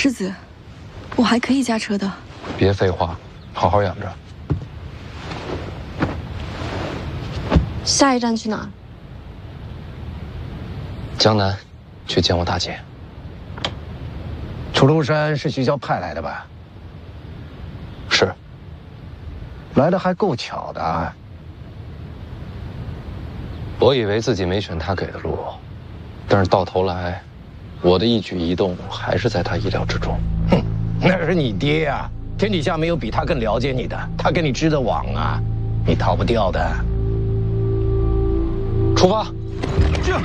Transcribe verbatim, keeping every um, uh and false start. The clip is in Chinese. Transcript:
世子，我还可以驾车的。 别废话，好好养着。 下一站去哪？ 江南，去见我大姐。 楚龙山是徐娇派来的吧？ 是。 来的还够巧的啊。 我以为自己没选他给的路，但是到头来，我的一举一动还是在他意料之中。 哼，那是你爹呀、啊！天底下没有比他更了解你的，他跟你织的网啊，你逃不掉的。 出发。